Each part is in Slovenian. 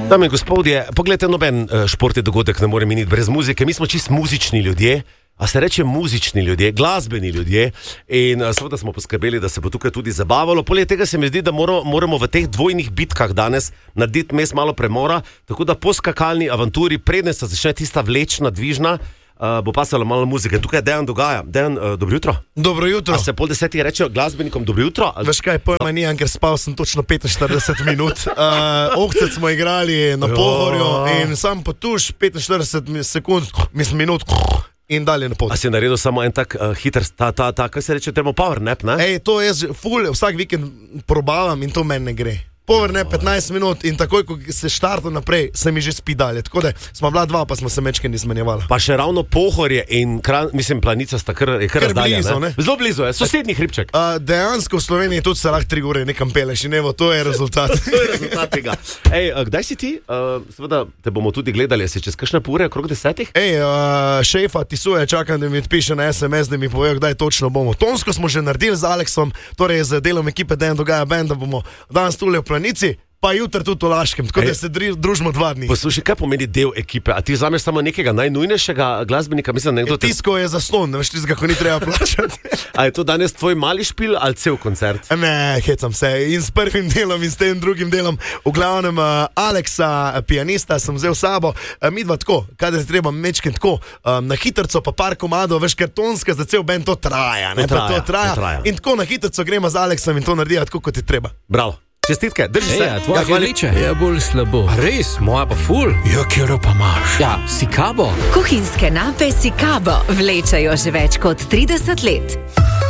Dame in gospodje, poglejte, noben športni dogodek ne more miniti brez muzike. Mi smo čist muzični ljudje, a se reče muzični ljudje, glasbeni ljudje in seveda smo poskrbeli, da se bo tukaj tudi zabavalo. Poleg tega se mi zdi, da moramo v teh dvojnih bitkah danes narediti mes malo premora, tako da po skakalni avanturi, predne se začne tista vlečna, dvižna, bo pasalo malo muzike. Tukaj Dejan dogaja. Dejan, dobro jutro. Dobro jutro. A se pol 10 rečejo glasbenikom dobro jutro? Ali... Veš kaj, pojma nijam, ker spal sem točno 45 minut. Ohcet smo igrali na Pohorju in sam potuš 45 sekund, minut in dalje na pot. A si naredil samo en tak hiter, kaj se reče, termo power nap, ne? Ej, to jaz vsak vikend probavam in to meni ne gre. Power nap 15 minut in takoj, ko se štarta naprej, se mi že spi dalje. Tako da smo bila dva, pa smo se mečke izmenjevali. Pa še ravno Pohorje in Planica sta kar razdalja, blizu, ne? Zelo blizu je, sosednji hribček. Dejansko v Sloveniji tudi se lahko 3 ure nekam peleš in evo, to je rezultat. To je rezultat tega. Ej, kdaj si ti? Seveda te bomo tudi gledali, si čez kakšne ure, okrog 10? Ej, šefa Tisuje, čakam, da mi odpiše na SMS, da mi povejo, kdaj točno bomo. Tonsko smo že naredili z Aleksom, torej z delom ekipe Dejan dogaja band, da bomo danes tule v Planici, pa jutri tudi v Laškem, tako da se družimo 2 dni. Poslušaj, kaj pomeni del ekipe? A ti vzameš samo nekega najnujnejšega glasbenika? Mislim, nekdo Tisko je zaslon, veš, tistega, ko ni treba plačati. A je to danes tvoj mali špil ali cel koncert? Ne, hecam se. In s prvim delom in s tem drugim delom. V glavnem Aleksa, pianista, sem vzel sabo. Midva tako, kadar se treba mečken tako, na hitrco pa par komadov, veš, ker tonska za cel band to traja. To traja. In tako na hitrco gremo z Aleksom in to naredijo tako, kot je treba. Bravo. Čestitke, drži se. Tvoja hvaliče je bolj slabo. Res, moja pa ful. Ja, kjero pa imaš. Ja, Sikabo. Kuhinjske nape Sikabo vlečajo že več kot 30 let.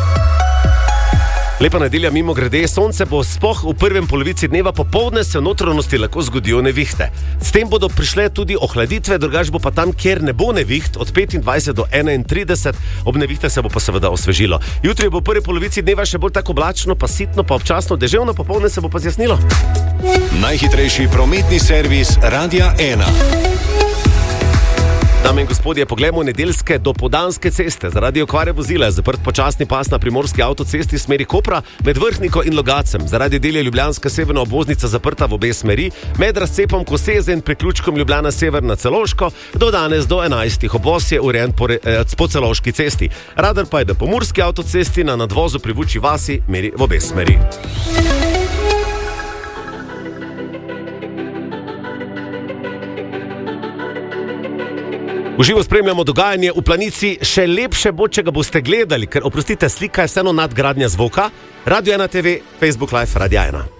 Lepa nedelja mimo grede, sonce bo sploh v prvem polovici dneva, popoldne se v notranjosti lahko zgodijo nevihte. S tem bodo prišle tudi ohladitve, drugače bo pa tam, kjer ne bo neviht, od 25 do 31, ob nevihtah se bo pa seveda osvežilo. Jutri bo v prvi polovici dneva še bolj tako oblačno, pa sitno, pa občasno deževno, popoldne se bo pa zjasnilo. Najhitrejši prometni servis Radia 1. Dame in gospodje, poglejmo nedeljske dopoldanske ceste. Zaradi okvare vozila je zaprt počasni pas na primorski avtocesti v smeri Kopra med Vrhniko in Logacem. Zaradi del je ljubljanska severna obvoznica zaprta v obe smeri, med razcepom Koseze in priključkom Ljubljana sever na Celovško, do danes do 11. Obvoz je urejen po Celovški cesti. Radar pa je, da po Murski avtocesti na nadvozu pri Vučji vasi meri v obe smeri. V živo spremljamo dogajanje v Planici, še lepše bo, če ga boste gledali, ker, oprostite, slika je vseeno nadgradnja zvoka. Radio 1 TV, Facebook Live, Radio 1.